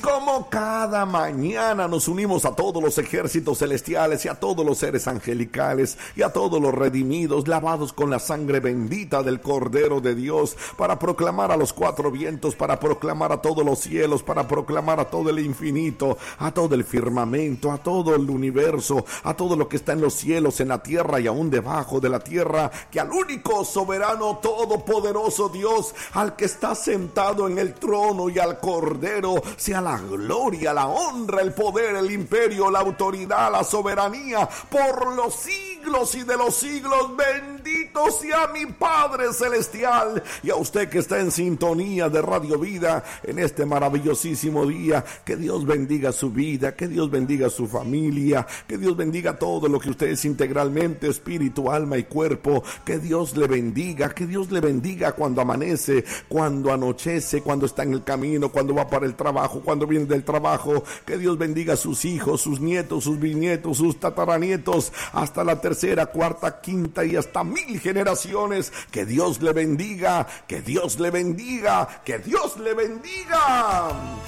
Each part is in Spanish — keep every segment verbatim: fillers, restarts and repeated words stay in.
como cada mañana nos unimos a todos los ejércitos celestiales y a todos los seres angelicales y a todos los redimidos, lavados con la sangre bendita del Cordero de Dios, para proclamar a los cuatro vientos, para proclamar a todos los cielos, para proclamar a todo el infinito, a todo el firmamento, a todo el universo, a todo lo que está en los cielos, en la tierra y aún debajo de la tierra, que al único soberano todopoderoso Dios, al que está sentado en el trono y al Cordero, sea la gloria, la honra, el poder, el imperio, la autoridad, la soberanía por los siglos y de los siglos. Bendito sea mi Padre Celestial, y a usted que está en sintonía de Radio Vida en este maravillosísimo día. Que Dios bendiga su vida, que Dios bendiga su familia, que Dios bendiga todo lo que usted es integralmente, espíritu, alma y cuerpo. Que Dios le bendiga, que Dios le bendiga cuando amanece, cuando anochece, cuando está en el camino, cuando va para el trabajo, cuando viene del trabajo. Que Dios bendiga a sus hijos, sus nietos, sus bisnietos, sus tataranietos, hasta la tercera, cuarta, quinta y hasta mil generaciones. Que Dios le bendiga, que Dios le bendiga, que Dios le bendiga.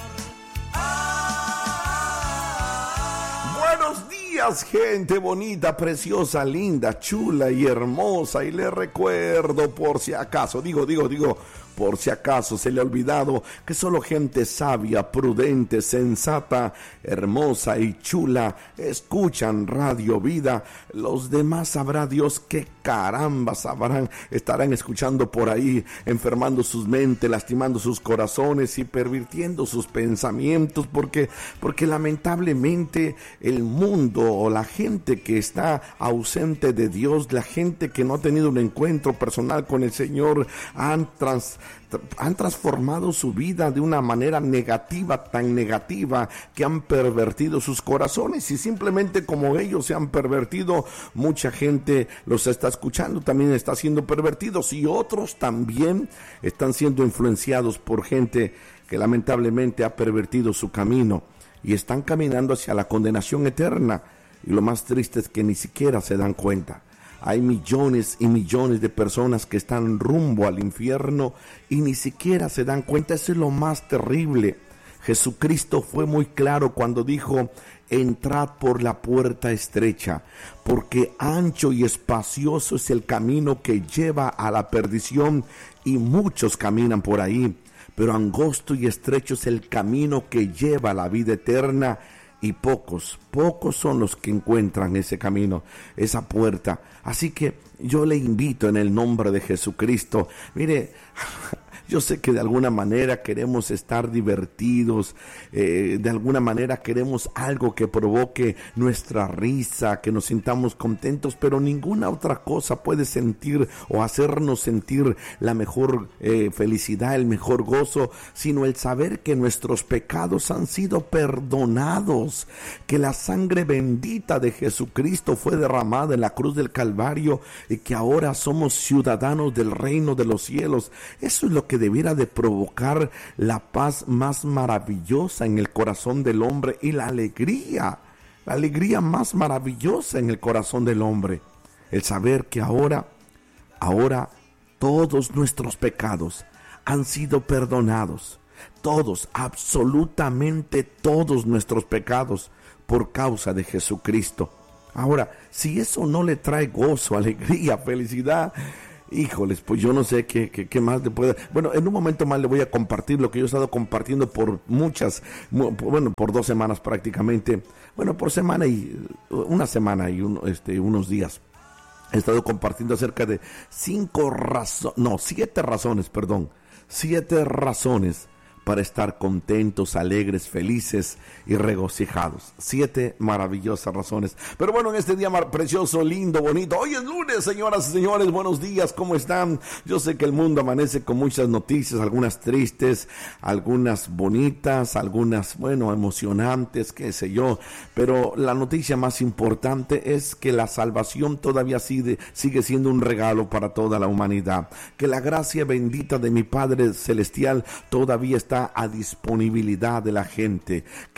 Buenos días, gente bonita, preciosa, linda, chula y hermosa. Y le recuerdo, por si acaso, digo, digo, digo, por si acaso se le ha olvidado, que solo gente sabia, prudente, sensata, hermosa y chula escuchan Radio Vida. Los demás sabrá Dios qué caramba sabrán, estarán escuchando por ahí, enfermando sus mentes, lastimando sus corazones y pervirtiendo sus pensamientos, porque, porque lamentablemente el mundo o la gente que está ausente de Dios, la gente que no ha tenido un encuentro personal con el Señor, han trans han transformado su vida de una manera negativa, tan negativa, que han pervertido sus corazones, y simplemente como ellos se han pervertido, mucha gente los está escuchando, también está siendo pervertidos, y otros también están siendo influenciados por gente que lamentablemente ha pervertido su camino y están caminando hacia la condenación eterna, y lo más triste es que ni siquiera se dan cuenta. Hay millones y millones de personas que están rumbo al infierno y ni siquiera se dan cuenta. Eso es lo más terrible. Jesucristo fue muy claro cuando dijo: entrad por la puerta estrecha, porque ancho y espacioso es el camino que lleva a la perdición, y muchos caminan por ahí. Pero angosto y estrecho es el camino que lleva a la vida eterna, y pocos, pocos son los que encuentran ese camino, esa puerta. Así que yo le invito en el nombre de Jesucristo. Mire, yo sé que de alguna manera queremos estar divertidos, eh, de alguna manera queremos algo que provoque nuestra risa, que nos sintamos contentos, pero ninguna otra cosa puede sentir o hacernos sentir la mejor eh, felicidad, el mejor gozo, sino el saber que nuestros pecados han sido perdonados, que la sangre bendita de Jesucristo fue derramada en la cruz del Calvario y que ahora somos ciudadanos del reino de los cielos. Eso es lo que debiera de provocar la paz más maravillosa en el corazón del hombre y la alegría, la alegría más maravillosa en el corazón del hombre. El saber que ahora, ahora todos nuestros pecados han sido perdonados. Todos, absolutamente todos nuestros pecados por causa de Jesucristo. Ahora, si eso no le trae gozo, alegría, felicidad, híjoles, pues yo no sé qué, qué, qué más le puede. Bueno, en un momento más le voy a compartir lo que yo he estado compartiendo por muchas, bueno, por dos semanas prácticamente. Bueno, por semana y una semana y un, este, unos días. He estado compartiendo acerca de cinco razones, no, siete razones, perdón, siete razones para estar contentos, alegres, felices y regocijados. Siete maravillosas razones. Pero bueno, en este día precioso, lindo, bonito. Hoy es lunes, señoras y señores. Buenos días, ¿cómo están? Yo sé que el mundo amanece con muchas noticias, algunas tristes, algunas bonitas, algunas, bueno, emocionantes, qué sé yo. Pero la noticia más importante es que la salvación todavía sigue, sigue siendo un regalo para toda la humanidad. Que la gracia bendita de mi Padre Celestial todavía está a disponibilidad de la gente, que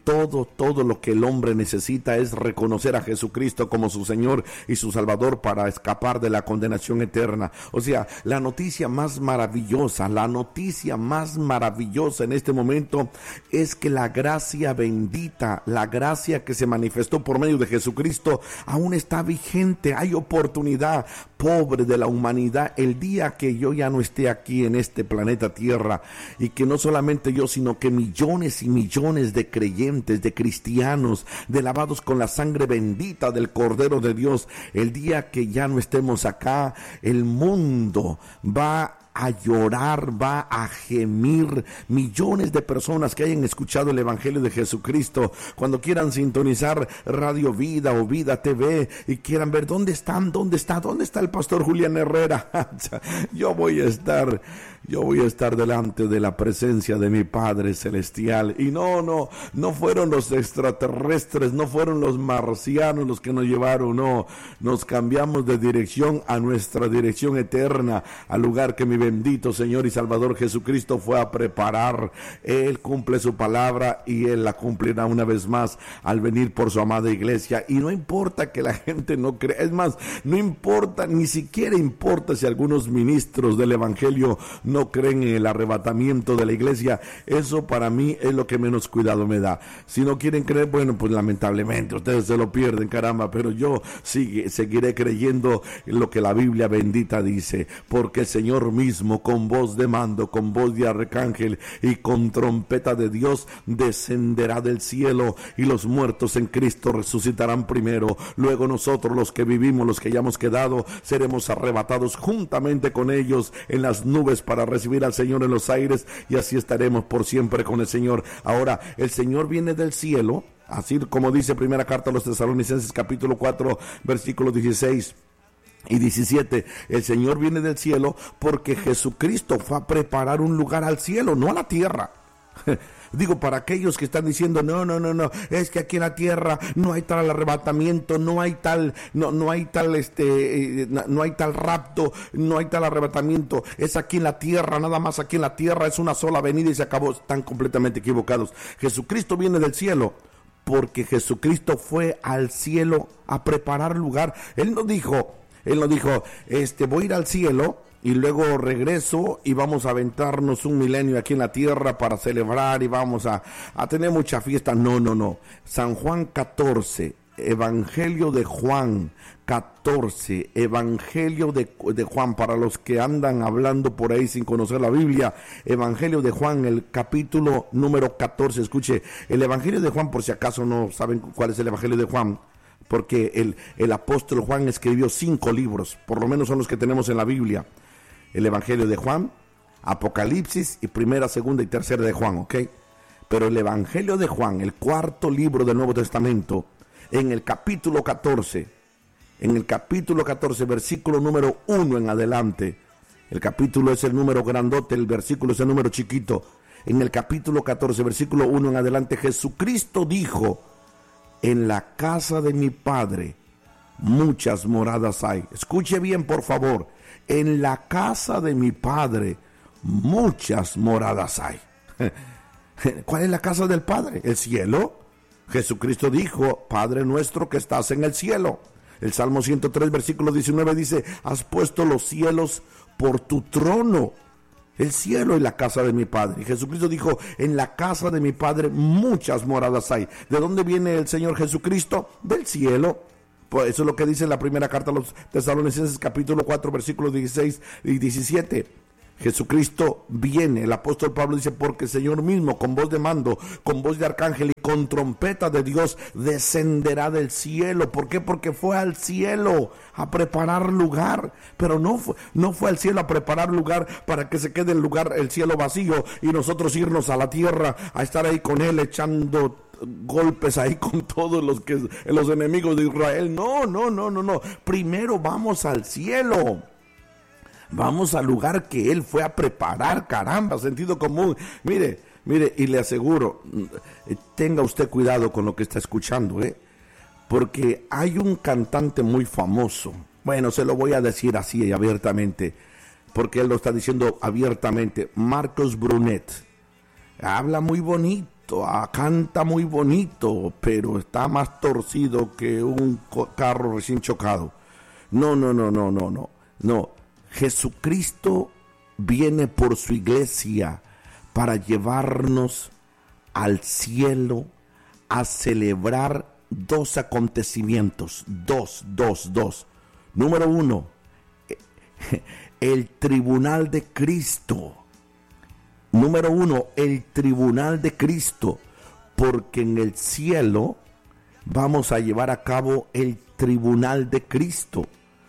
todo, todo lo que el hombre necesita es reconocer a Jesucristo como su Señor y su Salvador para escapar de la condenación eterna. O sea, la noticia más maravillosa, la noticia más maravillosa en este momento es que la gracia bendita, la gracia que se manifestó por medio de Jesucristo aún está vigente. Hay oportunidad. Pobre de la humanidad, el día que yo ya no esté aquí en este planeta Tierra, y que no solamente yo, sino que millones y millones de creyentes, de cristianos, de lavados con la sangre bendita del Cordero de Dios, el día que ya no estemos acá, el mundo va a llorar, va a gemir. Millones de personas que hayan escuchado el Evangelio de Jesucristo, cuando quieran sintonizar Radio Vida o Vida T V y quieran ver dónde están, dónde está, dónde está el pastor Julián Herrera. Yo voy a estar, yo voy a estar delante de la presencia de mi Padre Celestial. Y no, no, no fueron los extraterrestres, no fueron los marcianos los que nos llevaron, no. Nos cambiamos de dirección a nuestra dirección eterna, al lugar que mi bendito Señor y Salvador Jesucristo fue a preparar. Él cumple su palabra y Él la cumplirá una vez más al venir por su amada iglesia. Y no importa que la gente no crea, es más, no importa, ni siquiera importa si algunos ministros del Evangelio no creen en el arrebatamiento de la iglesia. Eso para mí es lo que menos cuidado me da. Si no quieren creer, bueno, pues lamentablemente ustedes se lo pierden, caramba, pero yo sigue, seguiré creyendo en lo que la Biblia bendita dice, porque el Señor mismo con voz de mando, con voz de arcángel y con trompeta de Dios descenderá del cielo, y los muertos en Cristo resucitarán primero. Luego nosotros, los que vivimos, los que ya hemos quedado, seremos arrebatados juntamente con ellos en las nubes para recibir al Señor en los aires, y así estaremos por siempre con el Señor. Ahora, el Señor viene del cielo, así como dice primera carta a los Tesalonicenses capítulo cuatro versículos dieciséis y diecisiete, el Señor viene del cielo porque Jesucristo fue a preparar un lugar al cielo, no a la tierra. Digo, para aquellos que están diciendo, no, no, no, no, es que aquí en la tierra no hay tal arrebatamiento, no hay tal, no, no hay tal, este, eh, no hay tal rapto, no hay tal arrebatamiento, es aquí en la tierra, nada más aquí en la tierra, es una sola venida y se acabó. Están completamente equivocados. Jesucristo viene del cielo porque Jesucristo fue al cielo a preparar lugar. Él no dijo, Él no dijo, este, voy a ir al cielo y luego regreso y vamos a aventarnos un milenio aquí en la tierra para celebrar y vamos a, a tener mucha fiesta. No, no, no. San Juan catorce, Evangelio de Juan catorce, Evangelio de, de Juan, para los que andan hablando por ahí sin conocer la Biblia, Evangelio de Juan, el capítulo número catorce. Escuche, el Evangelio de Juan, por si acaso no saben cuál es el Evangelio de Juan, porque el, el apóstol Juan escribió cinco libros, por lo menos son los que tenemos en la Biblia. El Evangelio de Juan, Apocalipsis y primera, segunda y tercera de Juan, ¿ok? Pero el Evangelio de Juan, el cuarto libro del Nuevo Testamento, en el capítulo catorce, en el capítulo catorce, versículo número uno en adelante, el capítulo es el número grandote, el versículo es el número chiquito. En el capítulo catorce, versículo uno en adelante, Jesucristo dijo, en la casa de mi Padre muchas moradas hay. Escuche bien, por favor. En la casa de mi Padre muchas moradas hay. ¿Cuál es la casa del Padre? ¿El cielo? Jesucristo dijo, Padre nuestro que estás en el cielo. El Salmo ciento tres, versículo diecinueve dice, has puesto los cielos por tu trono. El cielo es la casa de mi Padre. Y Jesucristo dijo, en la casa de mi Padre muchas moradas hay. ¿De dónde viene el Señor Jesucristo? Del cielo. Pues eso es lo que dice la primera carta a los Tesalonicenses capítulo cuatro versículos dieciséis y diecisiete. Jesucristo viene, el apóstol Pablo dice, porque el Señor mismo con voz de mando, con voz de arcángel y con trompeta de Dios descenderá del cielo. ¿Por qué? Porque fue al cielo a preparar lugar, pero no fue, no fue al cielo a preparar lugar para que se quede el lugar, el cielo vacío y nosotros irnos a la tierra a estar ahí con él echando golpes ahí con todos los que los enemigos de Israel. No, no, no, no, no. Primero vamos al cielo. Vamos al lugar que él fue a preparar, caramba, sentido común. Mire, mire, y le aseguro, tenga usted cuidado con lo que está escuchando, ¿eh? Porque hay un cantante muy famoso. Bueno, se lo voy a decir así abiertamente, porque él lo está diciendo abiertamente. Marcos Brunet. Habla muy bonito, canta muy bonito, pero está más torcido que un carro recién chocado. No, no, no, no, no, no. No, Jesucristo viene por su iglesia para llevarnos al cielo a celebrar dos acontecimientos. Dos, dos, dos. Número uno, el tribunal de Cristo. Número uno, el tribunal de Cristo, porque en el cielo vamos a llevar a cabo el tribunal de Cristo.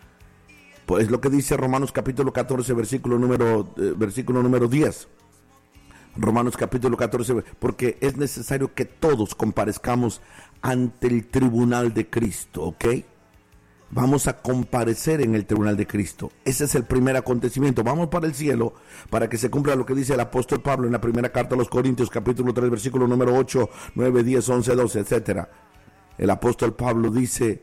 Pues lo que dice Romanos capítulo catorce, versículo número, eh, versículo número diez. Romanos capítulo catorce, porque es necesario que todos comparezcamos ante el tribunal de Cristo, ¿ok? Vamos a comparecer en el tribunal de Cristo. Ese es el primer acontecimiento. Vamos para el cielo para que se cumpla lo que dice el apóstol Pablo en la primera carta a los Corintios, capítulo tres, versículo número ocho, nueve, diez, once, doce, etcétera. El apóstol Pablo dice: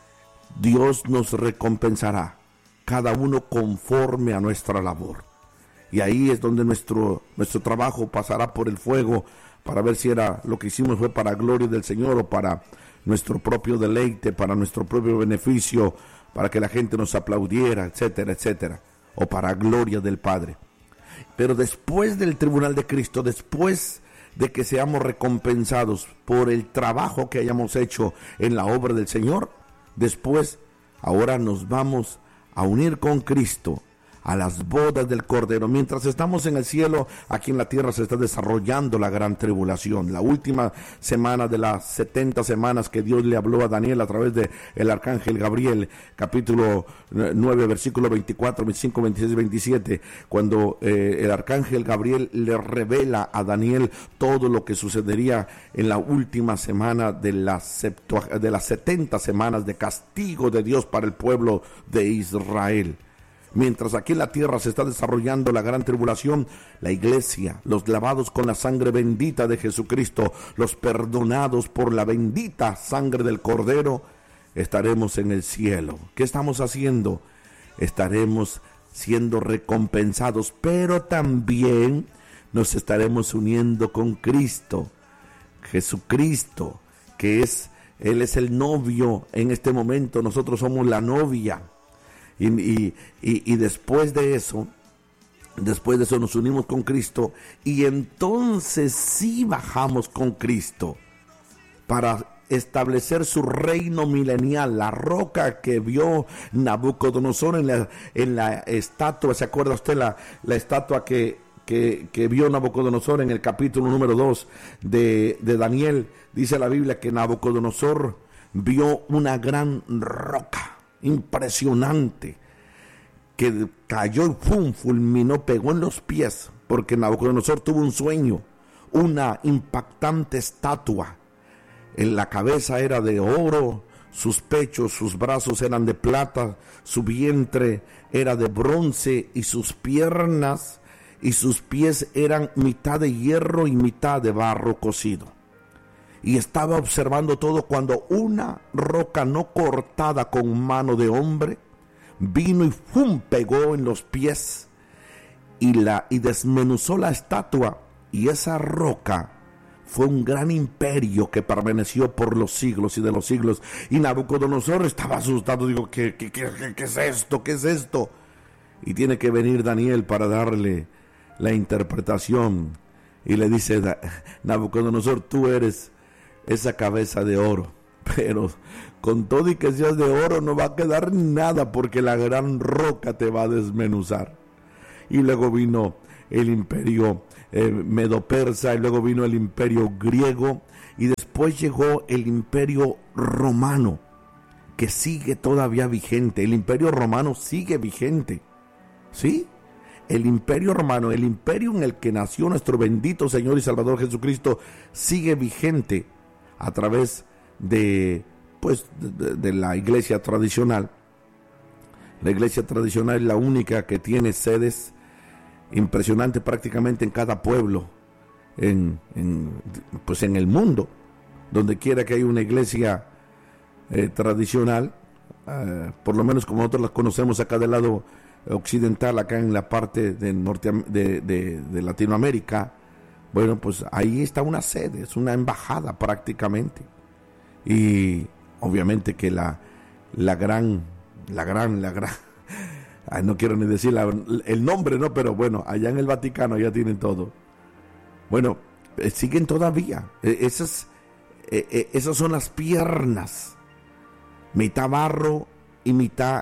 Dios nos recompensará, cada uno conforme a nuestra labor. Y ahí es donde nuestro, nuestro trabajo pasará por el fuego para ver si era lo que hicimos fue para gloria del Señor o para nuestro propio deleite, para nuestro propio beneficio, para que la gente nos aplaudiera, etcétera, etcétera, o para gloria del Padre. Pero después del tribunal de Cristo, después de que seamos recompensados por el trabajo que hayamos hecho en la obra del Señor, después, ahora nos vamos a unir con Cristo a las bodas del Cordero. Mientras estamos en el cielo, aquí en la tierra se está desarrollando la gran tribulación. La última semana de las setenta semanas que Dios le habló a Daniel a través de el arcángel Gabriel, capítulo nueve, versículo veinticuatro, veinticinco, veintiséis, veintisiete, cuando eh, el arcángel Gabriel le revela a Daniel todo lo que sucedería en la última semana de las, septua, de las setenta semanas de castigo de Dios para el pueblo de Israel. Mientras aquí en la tierra se está desarrollando la gran tribulación, la iglesia, los lavados con la sangre bendita de Jesucristo, los perdonados por la bendita sangre del Cordero, estaremos en el cielo. ¿Qué estamos haciendo? Estaremos siendo recompensados, pero también nos estaremos uniendo con Cristo. Jesucristo, que es, Él es el novio en este momento, nosotros somos la novia. Y, y, y, y después de eso, después de eso nos unimos con Cristo y entonces sí bajamos con Cristo para establecer su reino milenial, la roca que vio Nabucodonosor en la, en la estatua. ¿Se acuerda usted la, la estatua que, que, que vio Nabucodonosor en el capítulo número dos de, de Daniel? Dice la Biblia que Nabucodonosor vio una gran roca impresionante que cayó y ¡pum!, fulminó, pegó en los pies, porque Nabucodonosor tuvo un sueño, una impactante estatua. En la cabeza era de oro, sus pechos, sus brazos eran de plata, su vientre era de bronce y sus piernas y sus pies eran mitad de hierro y mitad de barro cocido. Y estaba observando todo cuando una roca no cortada con mano de hombre vino y ¡fum!, pegó en los pies y, la, y desmenuzó la estatua. Y esa roca fue un gran imperio que permaneció por los siglos y de los siglos. Y Nabucodonosor estaba asustado. Digo, ¿qué, qué, qué, qué es esto? ¿Qué es esto? Y tiene que venir Daniel para darle la interpretación. Y le dice: Nabucodonosor, tú eres esa cabeza de oro, pero con todo y que seas de oro no va a quedar nada, porque la gran roca te va a desmenuzar. Y luego vino el imperio eh, medo-persa, y luego vino el imperio griego, y después llegó el imperio romano, que sigue todavía vigente. El imperio romano sigue vigente, ¿sí? El imperio romano, el imperio en el que nació nuestro bendito Señor y Salvador Jesucristo, sigue vigente a través de, pues, de, de la iglesia tradicional. La iglesia tradicional es la única que tiene sedes impresionantes prácticamente en cada pueblo, en, en, pues en el mundo. Donde quiera que haya una iglesia eh, tradicional, eh, por lo menos como nosotros las conocemos acá del lado occidental, acá en la parte de, Norte, de, de, de Latinoamérica, Bueno, pues ahí está una sede, es una embajada prácticamente. Y obviamente que la, la gran, la gran, la gran, ay, no quiero ni decir la, el nombre, no, pero bueno, allá en el Vaticano ya tienen todo. Bueno, eh, siguen todavía. Eh, esas, eh, eh, esas son las piernas, mitad barro y mitad,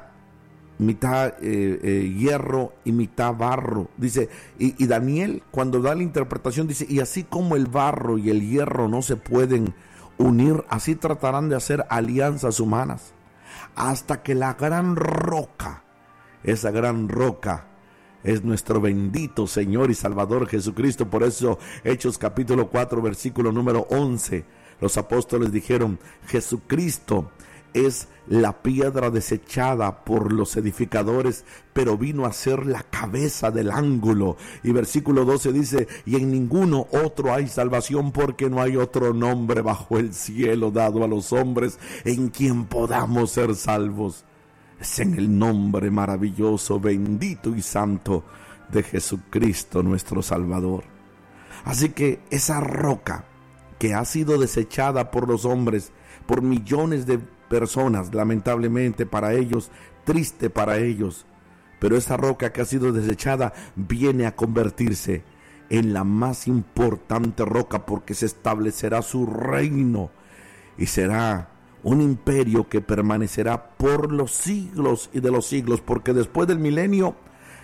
mitad eh, eh, hierro y mitad barro. Dice, y, y Daniel cuando da la interpretación dice, y así como el barro y el hierro no se pueden unir, así tratarán de hacer alianzas humanas, hasta que la gran roca, esa gran roca es nuestro bendito Señor y Salvador Jesucristo. Por eso Hechos capítulo cuatro versículo número once, los apóstoles dijeron, Jesucristo es la piedra desechada por los edificadores, pero vino a ser la cabeza del ángulo. Y versículo doce dice, y en ninguno otro hay salvación, porque no hay otro nombre bajo el cielo dado a los hombres en quien podamos ser salvos. Es en el nombre maravilloso, bendito y santo de Jesucristo nuestro Salvador. Así que esa roca que ha sido desechada por los hombres, por millones de personas, lamentablemente para ellos, triste para ellos, pero esa roca que ha sido desechada viene a convertirse en la más importante roca, porque se establecerá su reino y será un imperio que permanecerá por los siglos y de los siglos, porque después del milenio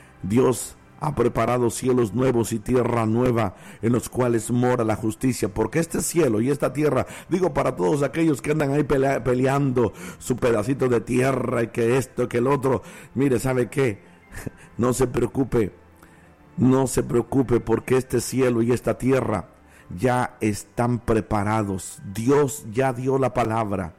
Dios ha preparado cielos nuevos y tierra nueva en los cuales mora la justicia, porque este cielo y esta tierra, digo para todos aquellos que andan ahí pelea, peleando su pedacito de tierra y que esto, que el otro, mire, ¿sabe qué? No se preocupe, no se preocupe, porque este cielo y esta tierra ya están preparados. Dios ya dio la palabra,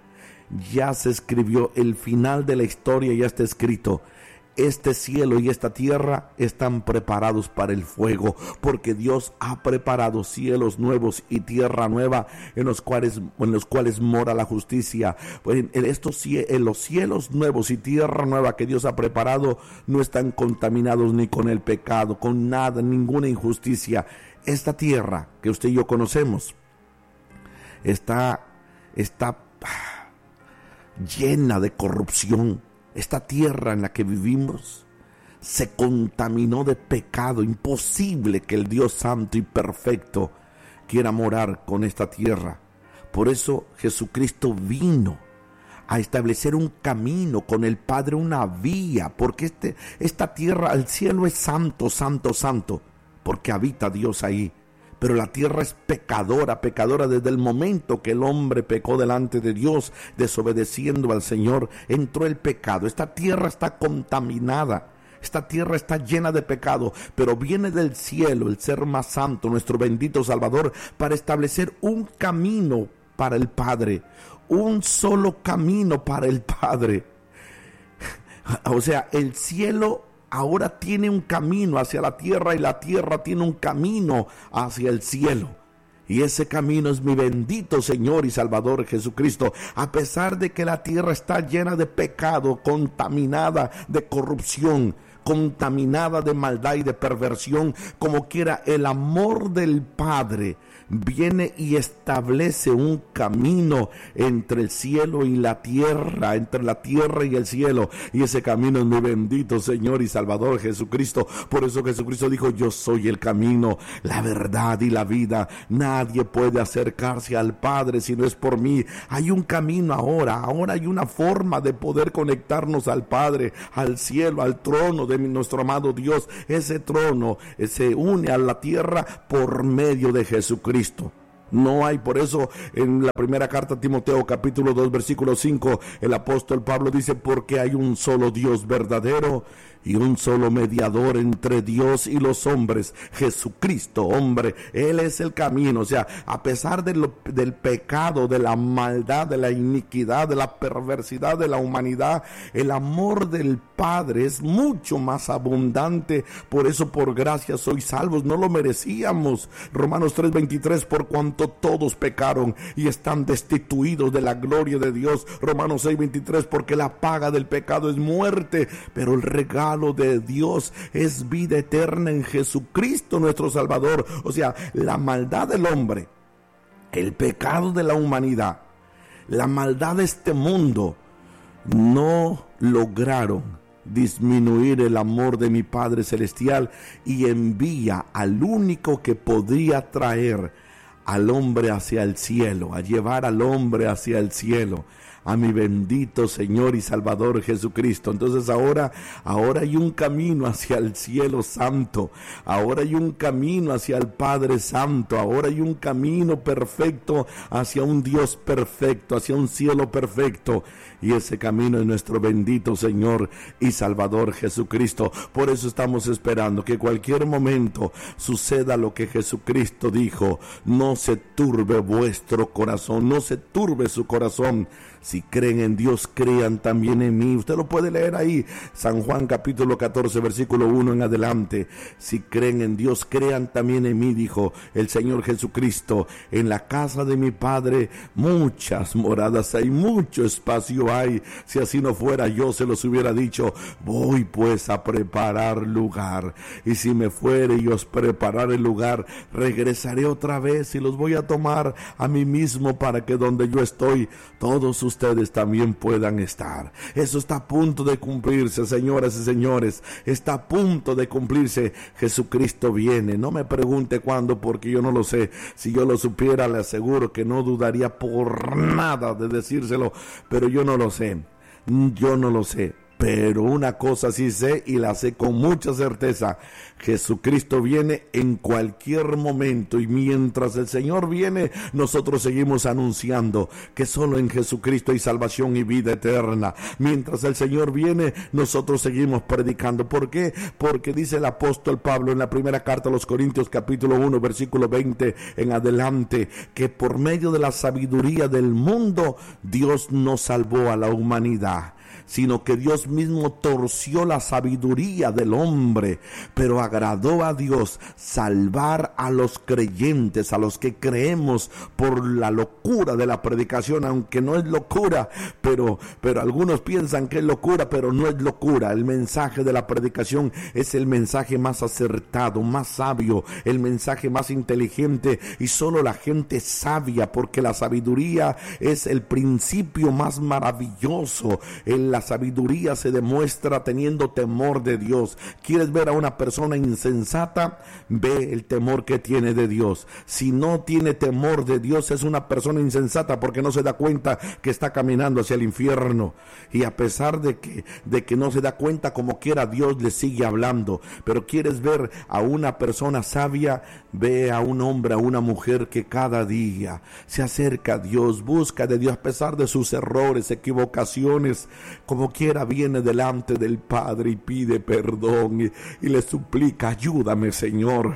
ya se escribió, el final de la historia ya está escrito. Este cielo y esta tierra están preparados para el fuego, porque Dios ha preparado cielos nuevos y tierra nueva en los cuales, en los cuales mora la justicia. Pues en estos, en los cielos nuevos y tierra nueva que Dios ha preparado no están contaminados ni con el pecado, con nada, ninguna injusticia. Esta tierra que usted y yo conocemos está, está llena de corrupción. Esta tierra en la que vivimos se contaminó de pecado. Imposible que el Dios santo y perfecto quiera morar con esta tierra. Por eso Jesucristo vino a establecer un camino con el Padre, una vía, porque este, esta tierra, el cielo es santo, santo, santo, porque habita Dios ahí. Pero la tierra es pecadora, pecadora desde el momento que el hombre pecó delante de Dios, desobedeciendo al Señor, entró el pecado. Esta tierra está contaminada, esta tierra está llena de pecado, pero viene del cielo el ser más santo, nuestro bendito Salvador, para establecer un camino para el Padre, un solo camino para el Padre. O sea, el cielo ahora tiene un camino hacia la tierra y la tierra tiene un camino hacia el cielo. Y ese camino es mi bendito Señor y Salvador Jesucristo. A pesar de que la tierra está llena de pecado, contaminada de corrupción, contaminada de maldad y de perversión, como quiera, el amor del Padre viene y establece un camino entre el cielo y la tierra, entre la tierra y el cielo, y ese camino es mi bendito Señor y Salvador Jesucristo. Por eso Jesucristo dijo, yo soy el camino, la verdad y la vida. Nadie puede acercarse al Padre si no es por mí. Hay un camino ahora, ahora hay una forma de poder conectarnos al Padre, al cielo, al trono de nuestro amado Dios. Ese trono se une a la tierra por medio de Jesucristo. No hay, por eso en la primera carta a Timoteo capítulo dos versículo cinco el apóstol Pablo dice, porque hay un solo Dios verdadero y un solo mediador entre Dios y los hombres, Jesucristo hombre. Él es el camino. O sea, a pesar de lo, del pecado, de la maldad, de la iniquidad, de la perversidad de la humanidad, el amor del Padre es mucho más abundante. Por eso por gracia sois salvos, no lo merecíamos. Romanos tres veintitrés, por cuanto todos pecaron y están destituidos de la gloria de Dios. Romanos seis veintitrés, porque la paga del pecado es muerte, pero el regalo regalo de Dios es vida eterna en Jesucristo nuestro Salvador. O sea, la maldad del hombre, el pecado de la humanidad, la maldad de este mundo no lograron disminuir el amor de mi Padre Celestial, y envía al único que podría traer al hombre hacia el cielo, a llevar al hombre hacia el cielo, a mi bendito Señor y Salvador Jesucristo. Entonces ahora, ahora hay un camino hacia el cielo santo, ahora hay un camino hacia el Padre Santo, ahora hay un camino perfecto hacia un Dios perfecto, hacia un cielo perfecto, y ese camino es nuestro bendito Señor y Salvador Jesucristo. Por eso estamos esperando que cualquier momento suceda lo que Jesucristo dijo: no se turbe vuestro corazón, no se turbe su corazón. Si creen en Dios, crean también en mí. Usted lo puede leer ahí, San Juan capítulo catorce, versículo uno en adelante. Si creen en Dios, crean también en mí, dijo el Señor Jesucristo. En la casa de mi Padre muchas moradas hay, mucho espacio hay. Si así no fuera, yo se los hubiera dicho. Voy pues a preparar lugar, y si me fuere y os preparar el lugar, regresaré otra vez y los voy a tomar a mí mismo, para que donde yo estoy, todos sus ustedes también puedan estar. Eso está a punto de cumplirse, señoras y señores, está a punto de cumplirse. Jesucristo viene. No me pregunte cuándo, porque yo no lo sé. Si yo lo supiera, le aseguro que no dudaría por nada de decírselo, pero yo no lo sé. Yo no lo sé. Pero una cosa sí sé, y la sé con mucha certeza: Jesucristo viene en cualquier momento, y mientras el Señor viene, nosotros seguimos anunciando que solo en Jesucristo hay salvación y vida eterna. Mientras el Señor viene, nosotros seguimos predicando. ¿Por qué? Porque dice el apóstol Pablo en la primera carta a los Corintios capítulo uno, versículo veinte en adelante, que por medio de la sabiduría del mundo Dios no salvó a la humanidad, sino que Dios mismo torció la sabiduría del hombre. Pero agradó a Dios salvar a los creyentes, a los que creemos, por la locura de la predicación, aunque no es locura, pero, pero algunos piensan que es locura, pero no es locura. El mensaje de la predicación es el mensaje más acertado, más sabio, el mensaje más inteligente, y solo la gente sabia, porque la sabiduría es el principio más maravilloso. El La sabiduría se demuestra teniendo temor de Dios. ¿Quieres ver a una persona insensata? Ve el temor que tiene de Dios. Si no tiene temor de Dios, es una persona insensata, porque no se da cuenta que está caminando hacia el infierno. Y a pesar de que, de que no se da cuenta, como quiera, Dios le sigue hablando. Pero ¿quieres ver a una persona sabia? Ve a un hombre, a una mujer que cada día se acerca a Dios, busca de Dios a pesar de sus errores, equivocaciones. Como quiera, viene delante del Padre y pide perdón y, y le suplica: ayúdame, Señor,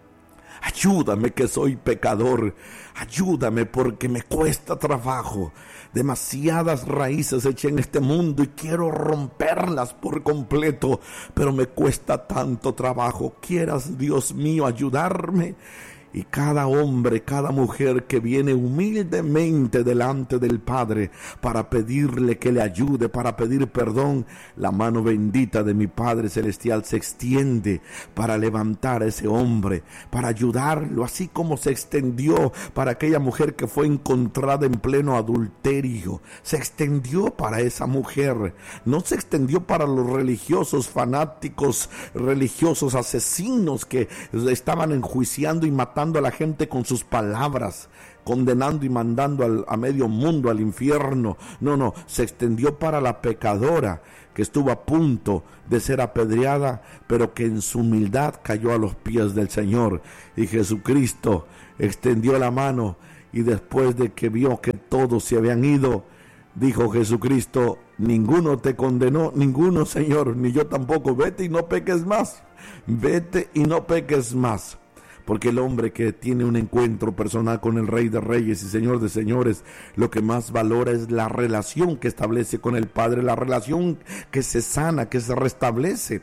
ayúdame, que soy pecador, ayúdame porque me cuesta trabajo. Demasiadas raíces eché en este mundo y quiero romperlas por completo, pero me cuesta tanto trabajo. Quieras, Dios mío, ayudarme. Y cada hombre, cada mujer que viene humildemente delante del Padre para pedirle que le ayude, para pedir perdón, la mano bendita de mi Padre Celestial se extiende para levantar a ese hombre, para ayudarlo, así como se extendió para aquella mujer que fue encontrada en pleno adulterio. Se extendió para esa mujer, no se extendió para los religiosos fanáticos, religiosos asesinos que estaban enjuiciando y matando a la gente con sus palabras, condenando y mandando al, a medio mundo al infierno. No, no, se extendió para la pecadora que estuvo a punto de ser apedreada, pero que en su humildad cayó a los pies del Señor. Y Jesucristo extendió la mano, y después de que vio que todos se habían ido, dijo Jesucristo: ninguno te condenó, ninguno, Señor, ni yo tampoco. Vete y no peques más, vete y no peques más. Porque el hombre que tiene un encuentro personal con el Rey de Reyes y Señor de Señores, lo que más valora es la relación que establece con el Padre, la relación que se sana, que se restablece.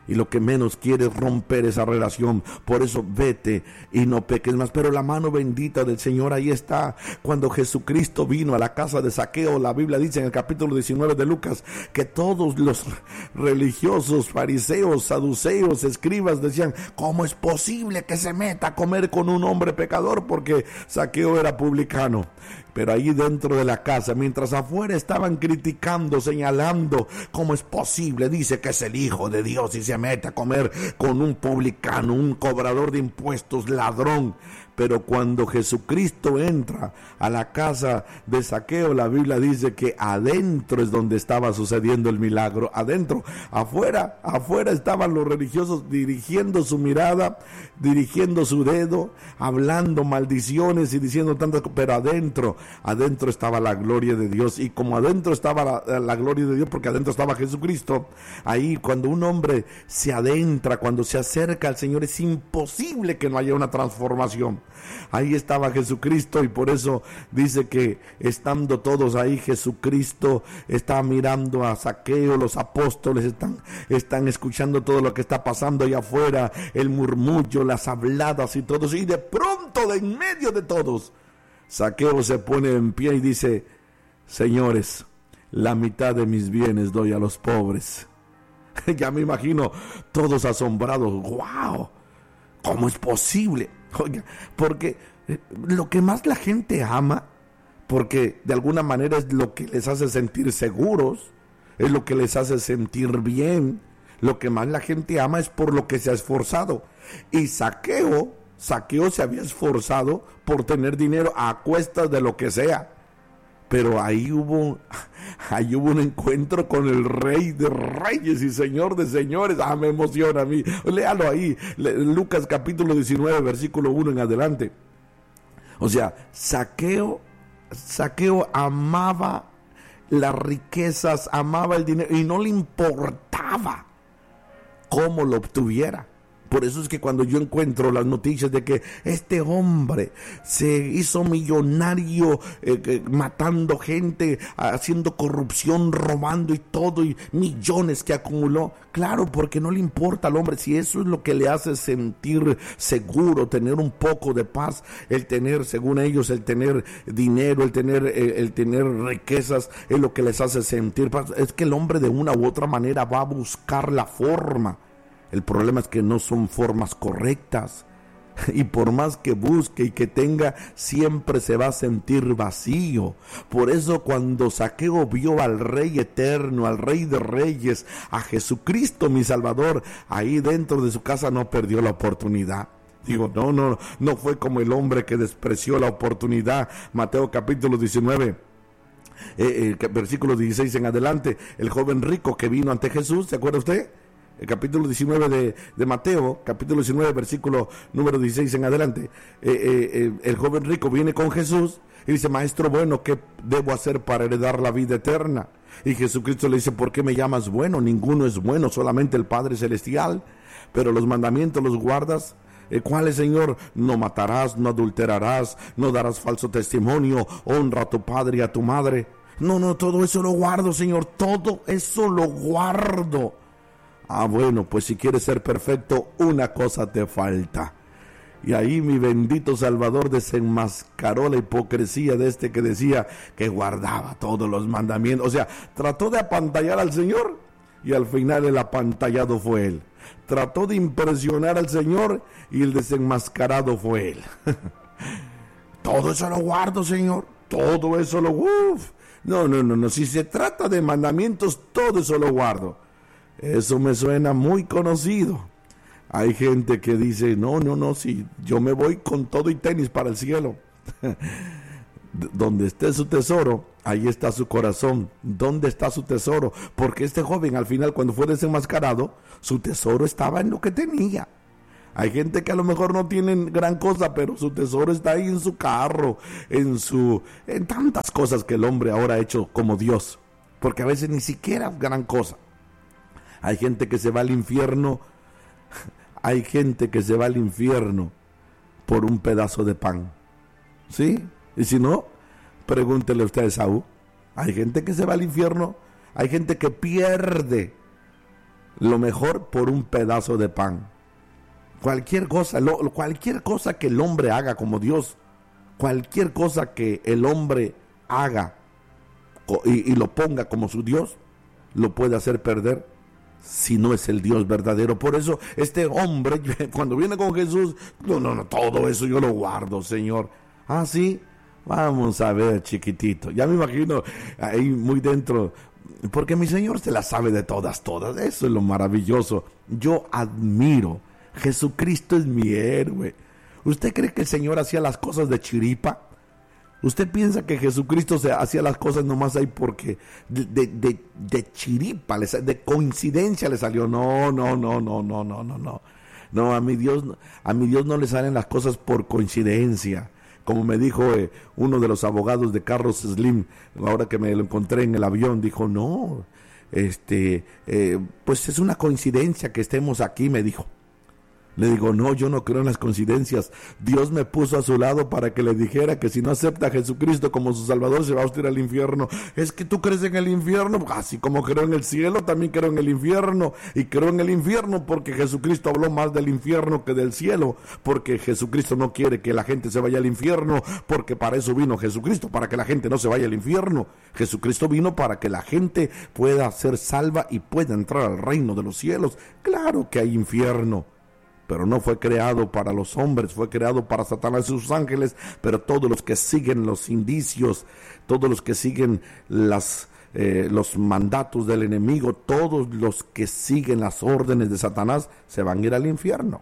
Y lo que menos quiere es romper esa relación. Por eso vete y no peques más. Pero la mano bendita del Señor ahí está. Cuando Jesucristo vino a la casa de Zaqueo, la Biblia dice en el capítulo diecinueve de Lucas, que todos los religiosos, fariseos, saduceos, escribas decían: ¿cómo es posible que se meta a comer con un hombre pecador? Porque Zaqueo era publicano. Pero ahí dentro de la casa, mientras afuera estaban criticando, señalando: ¿cómo es posible? Dice que es el Hijo de Dios y se mete a comer con un publicano, un cobrador de impuestos, ladrón. Pero cuando Jesucristo entra a la casa de Zaqueo, la Biblia dice que adentro es donde estaba sucediendo el milagro. Adentro, afuera, afuera estaban los religiosos dirigiendo su mirada, dirigiendo su dedo, hablando maldiciones y diciendo tantas cosas. Pero adentro, adentro estaba la gloria de Dios. Y como adentro estaba la, la gloria de Dios, porque adentro estaba Jesucristo, ahí cuando un hombre se adentra, cuando se acerca al Señor, es imposible que no haya una transformación. Ahí estaba Jesucristo, y por eso dice que estando todos ahí, Jesucristo está mirando a Zaqueo, los apóstoles están, están escuchando todo lo que está pasando allá afuera, el murmullo, las habladas y todo eso, y de pronto, de en medio de todos, Zaqueo se pone en pie y dice: señores, la mitad de mis bienes doy a los pobres. Ya me imagino todos asombrados. ¡Wow! ¿Cómo es posible? Oiga, porque lo que más la gente ama, porque de alguna manera es lo que les hace sentir seguros, es lo que les hace sentir bien, lo que más la gente ama es por lo que se ha esforzado. Y Zaqueo, Zaqueo se había esforzado por tener dinero a cuestas de lo que sea. Pero ahí hubo, ahí hubo un encuentro con el Rey de Reyes y Señor de Señores. Ah, me emociona a mí. Léalo ahí, Lucas capítulo diecinueve, versículo uno en adelante. O sea, Zaqueo, Zaqueo amaba las riquezas, amaba el dinero y no le importaba cómo lo obtuviera. Por eso es que cuando yo encuentro las noticias de que este hombre se hizo millonario eh, eh, matando gente, haciendo corrupción, robando y todo, y millones que acumuló, claro, porque no le importa al hombre. Si eso es lo que le hace sentir seguro, tener un poco de paz, el tener, según ellos, el tener dinero, el tener, el, el tener riquezas, es lo que les hace sentir paz. Es que el hombre de una u otra manera va a buscar la forma. El problema es que no son formas correctas, y por más que busque y que tenga, siempre se va a sentir vacío. Por eso cuando Zaqueo vio al Rey eterno, al Rey de Reyes, a Jesucristo mi Salvador, ahí dentro de su casa no perdió la oportunidad. Digo, no, no, no fue como el hombre que despreció la oportunidad. Mateo capítulo diecinueve. Eh, eh, versículo dieciséis en adelante, el joven rico que vino ante Jesús, ¿se acuerda usted? El capítulo diecinueve de, de Mateo, capítulo diecinueve, versículo número dieciséis en adelante. Eh, eh, eh, el joven rico viene con Jesús y dice: maestro bueno, ¿qué debo hacer para heredar la vida eterna? Y Jesucristo le dice: ¿por qué me llamas bueno? Ninguno es bueno, solamente el Padre Celestial. Pero los mandamientos los guardas. Eh, ¿Cuáles, Señor? No matarás, no adulterarás, no darás falso testimonio, honra a tu padre y a tu madre. No, no, todo eso lo guardo, Señor, todo eso lo guardo. Ah, bueno, pues si quieres ser perfecto, una cosa te falta. Y ahí mi bendito Salvador desenmascaró la hipocresía de este que decía que guardaba todos los mandamientos. O sea, trató de apantallar al Señor y al final el apantallado fue él. Trató de impresionar al Señor y el desenmascarado fue él. Todo eso lo guardo, Señor. Todo eso lo... Uf. No, no, no, no. Si se trata de mandamientos, todo eso lo guardo. Eso me suena muy conocido. Hay gente que dice: no, no, no, si yo me voy con todo y tenis para el cielo. Donde esté su tesoro, ahí está su corazón. ¿Dónde está su tesoro? Porque este joven, al final, cuando fue desenmascarado, su tesoro estaba en lo que tenía. Hay gente que a lo mejor no tienen gran cosa, pero su tesoro está ahí en su carro, en su, en tantas cosas que el hombre ahora ha hecho como Dios. Porque a veces ni siquiera es gran cosa. Hay gente que se va al infierno, hay gente que se va al infierno por un pedazo de pan. ¿Sí? Y si no, pregúntele usted a Esaú. Hay gente que se va al infierno, hay gente que pierde lo mejor por un pedazo de pan. Cualquier cosa, lo, cualquier cosa que el hombre haga como Dios, cualquier cosa que el hombre haga y, y lo ponga como su Dios, lo puede hacer perder si no es el Dios verdadero. Por eso este hombre, cuando viene con Jesús, no, no, no, todo eso yo lo guardo, Señor. Ah, sí, vamos a ver, chiquitito. Ya me imagino ahí muy dentro, porque mi Señor se la sabe de todas, todas. Eso es lo maravilloso. Yo admiro. Jesucristo es mi héroe. ¿Usted cree que el Señor hacía las cosas de chiripa? ¿Usted piensa que Jesucristo se hacía las cosas nomás ahí porque de, de, de, de chiripa, de coincidencia le salió? No, no, no, no, no, no, no, no. No, a mi Dios, a mi Dios no le salen las cosas por coincidencia. Como me dijo eh, uno de los abogados de Carlos Slim, ahora que me lo encontré en el avión, dijo, no, este, eh, pues es una coincidencia que estemos aquí, me dijo. Le digo, no, yo no creo en las coincidencias. Dios me puso a su lado para que le dijera que si no acepta a Jesucristo como su Salvador, se va a usted al infierno. Es que tú crees en el infierno, así como creo en el cielo, también creo en el infierno. Y creo en el infierno porque Jesucristo habló más del infierno que del cielo. Porque Jesucristo no quiere que la gente se vaya al infierno, porque para eso vino Jesucristo, para que la gente no se vaya al infierno. Jesucristo vino para que la gente pueda ser salva y pueda entrar al reino de los cielos. Claro que hay infierno, pero no fue creado para los hombres, fue creado para Satanás y sus ángeles. Pero todos los que siguen los indicios, todos los que siguen las, eh, los mandatos del enemigo, todos los que siguen las órdenes de Satanás, se van a ir al infierno.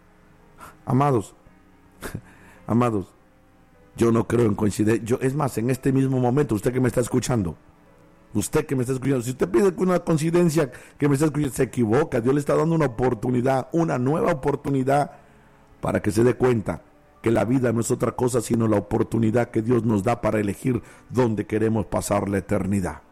Amados, amados, yo no creo en coincidencia. Yo, es más, en este mismo momento, usted que me está escuchando, usted que me está escuchando, si usted pide una coincidencia que me está escuchando, se equivoca. Dios le está dando una oportunidad, una nueva oportunidad, para que se dé cuenta que la vida no es otra cosa sino la oportunidad que Dios nos da para elegir dónde queremos pasar la eternidad.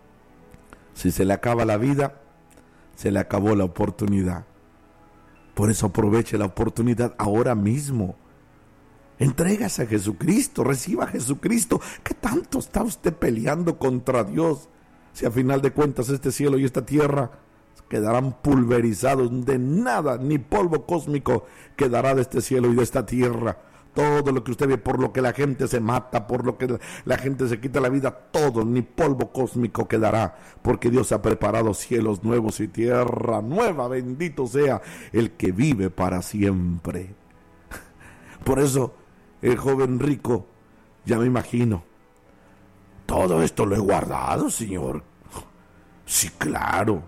Si se le acaba la vida, se le acabó la oportunidad. Por eso aproveche la oportunidad ahora mismo. Entrégase a Jesucristo, reciba a Jesucristo. ¿Qué tanto está usted peleando contra Dios? Si a final de cuentas este cielo y esta tierra quedarán pulverizados, de nada, ni polvo cósmico quedará de este cielo y de esta tierra. Todo lo que usted ve, por lo que la gente se mata, por lo que la gente se quita la vida, todo, ni polvo cósmico quedará, porque Dios ha preparado cielos nuevos y tierra nueva. Bendito sea el que vive para siempre. Por eso el joven rico, ya me imagino, todo esto lo he guardado, Señor. Sí, claro.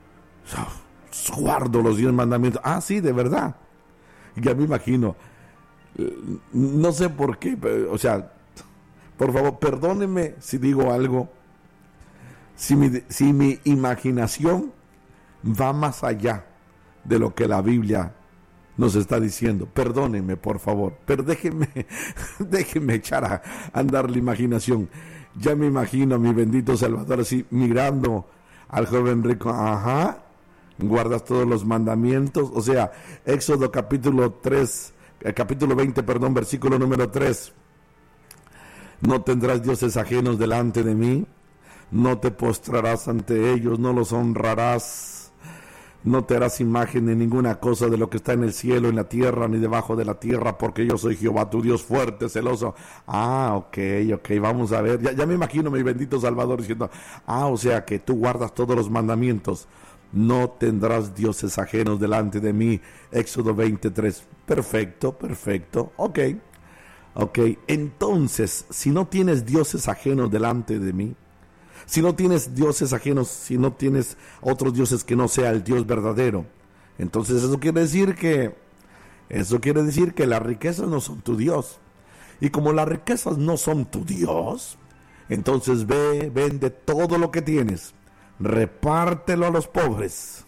Guardo los diez mandamientos. Ah, sí, de verdad. Ya me imagino. No sé por qué, pero, o sea, por favor, perdónenme si digo algo. Si mi, si mi imaginación va más allá de lo que la Biblia nos está diciendo, perdónenme por favor, pero déjenme, déjenme echar a andar la imaginación. Ya me imagino a mi bendito Salvador así mirando al joven rico. Ajá, guardas todos los mandamientos. O sea, Éxodo capítulo tres, eh, capítulo veinte, perdón, versículo número tres. No tendrás dioses ajenos delante de mí, no te postrarás ante ellos, no los honrarás. No te harás imagen de ninguna cosa de lo que está en el cielo, en la tierra, ni debajo de la tierra, porque yo soy Jehová, tu Dios fuerte, celoso. Ah, ok, ok, vamos a ver. Ya, ya me imagino mi bendito Salvador diciendo, ah, o sea que tú guardas todos los mandamientos. No tendrás dioses ajenos delante de mí. Éxodo veintitrés. Perfecto, perfecto. Ok, ok. Entonces, si no tienes dioses ajenos delante de mí, si no tienes dioses ajenos, si no tienes otros dioses que no sea el Dios verdadero, entonces eso quiere decir que, eso quiere decir que las riquezas no son tu Dios. Y como las riquezas no son tu Dios, entonces ve, vende todo lo que tienes, repártelo a los pobres,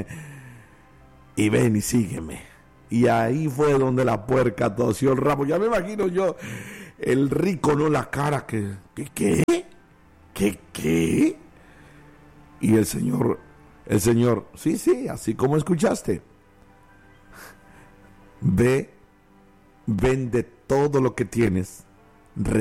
y ven y sígueme. Y ahí fue donde la puerca torció el rabo. Ya me imagino yo, el rico, no, la cara que, ¿qué, qué? ¿Qué, qué? Y el Señor, el Señor, sí, sí, así como escuchaste. Ve, vende todo lo que tienes,